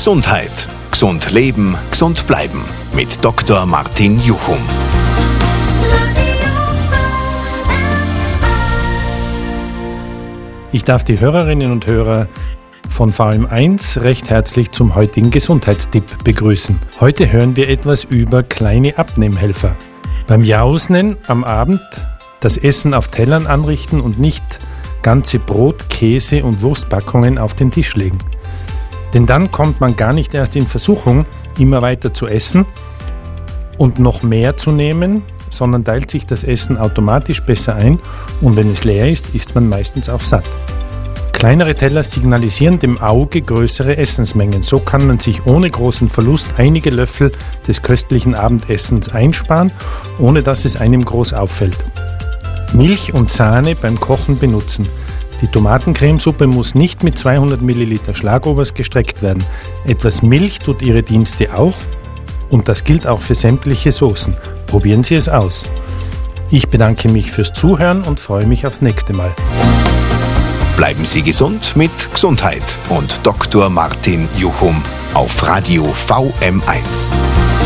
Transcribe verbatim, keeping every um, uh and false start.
Gesundheit. Gesund leben, gesund bleiben. Mit Doktor Martin Juchum. Ich darf die Hörerinnen und Hörer von V M eins recht herzlich zum heutigen Gesundheitstipp begrüßen. Heute hören wir etwas über kleine Abnehmhelfer. Beim Jausen am Abend das Essen auf Tellern anrichten und nicht ganze Brot-, Käse- und Wurstpackungen auf den Tisch legen. Denn dann kommt man gar nicht erst in Versuchung, immer weiter zu essen und noch mehr zu nehmen, sondern teilt sich das Essen automatisch besser ein und wenn es leer ist, ist man meistens auch satt. Kleinere Teller signalisieren dem Auge größere Essensmengen. So kann man sich ohne großen Verlust einige Löffel des köstlichen Abendessens einsparen, ohne dass es einem groß auffällt. Milch und Sahne beim Kochen benutzen. Die Tomatencremesuppe muss nicht mit zweihundert Milliliter Schlagobers gestreckt werden. Etwas Milch tut ihre Dienste auch und das gilt auch für sämtliche Soßen. Probieren Sie es aus. Ich bedanke mich fürs Zuhören und freue mich aufs nächste Mal. Bleiben Sie gesund mit Gesundheit und Doktor Martin Juchum auf Radio V M eins.